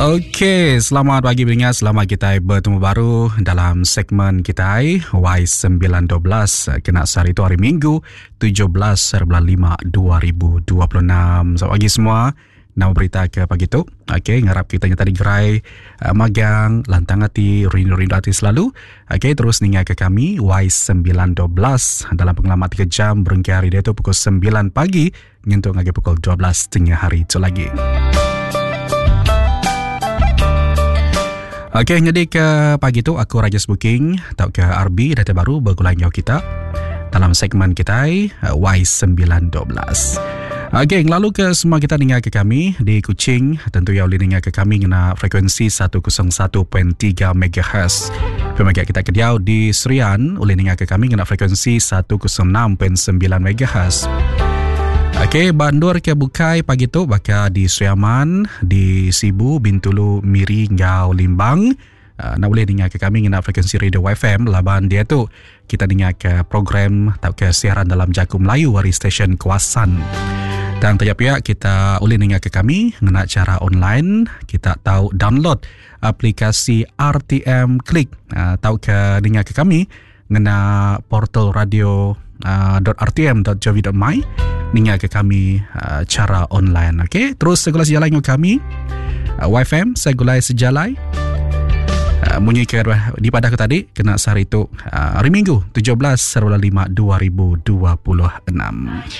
Okey, selamat pagi pendengar. Selamat kita bertemu baru dalam segmen kita Y912 kena hari itu hari Minggu 17/5/2026. Selamat pagi semua. Nama berita ke pagi tu. Okey, ngarap kita tadi gerai magang, lantang hati, rindu-rindu hati selalu. Okey, terus ningat ke kami Y912 dalam pengalaman 3 jam berhenti hari dia tu pukul 9 pagi nyentuh lagi pukul 12 tengah hari tu lagi. Okey, jadi ke pagi tu aku Rajas Booking atau ke RB data baru bergulang jauh kita dalam segmen kita Y912. Okey, lalu ke semua kita dengar ke kami di Kuching, tentu yang boleh dengar ke kami kena frekuensi 101.3 MHz. Pemegang kita ke Diau di Serian boleh dengar ke kami kena frekuensi 106.9 MHz. Okey, Bandur ke Bukai pagi tu bakal di Seriaman, di Sibu, Bintulu, Miri, Ngau, Limbang. Nak boleh dengar ke kami dengan frekuensi radio FM. Laban dia tu kita dengar ke program atau ke siaran dalam Jaku Melayu dari stesen Kuasan. Dan tiap pihak kita boleh dengar ke kami dengan cara online. Kita tahu download aplikasi RTM Klik. Tahu ke dengar ke kami dengan portal radio .rtm.gov.my. Dengar ke kami cara online. Okey, terus segala sejalan dengan kami YFM segala sejalai munyi ke di pada aku tadi kena sehari itu hari Minggu 17/5/2026.